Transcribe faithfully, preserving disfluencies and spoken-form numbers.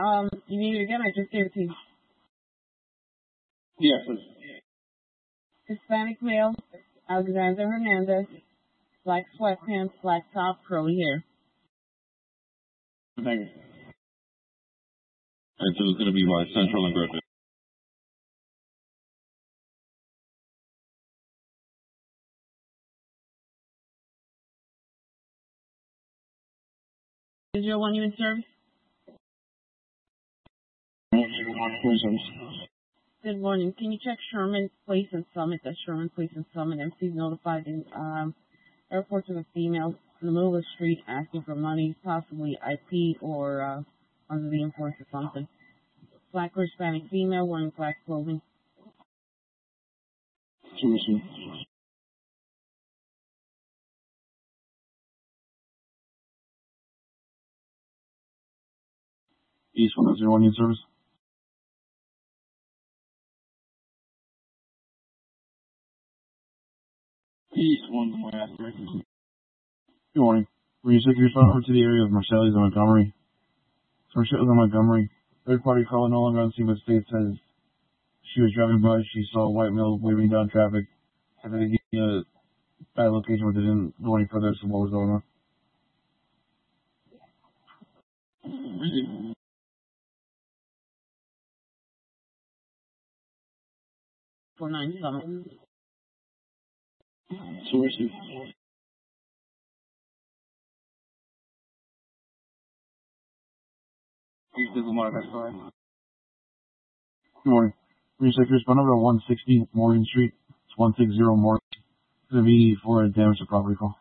Um, you need it again? I just gave it to you. Yeah, please. Hispanic male, Alexander Hernandez, black sweatpants, black top, curly hair. Thank you. And so it's going to be my Central and Griffin. Is your one you in service? Good morning. Can you check Sherman Place and Summit? That's Sherman Place and Summit. M C's notified in um, airports of a female in the middle of the street asking for money, possibly I P or uh, under the influence of something. Black or Hispanic female wearing black clothing. Seriously. East one zero one in service. East one point aspiration. Good morning. Were you sick yourself over to the area of Marcellus and Montgomery? Marcellus and Montgomery. Third party caller no longer on scene, but state says she was driving by. She saw a white male waving down traffic. Had to give you a bad location, but they didn't go any further. So what was going on? Four nine Summit. Sources. East of Lamar, that's fine. Good morning. Researchers, phone number one sixty Morgan Street. It's one six zero Morgan. It's going to be for a damage to property call.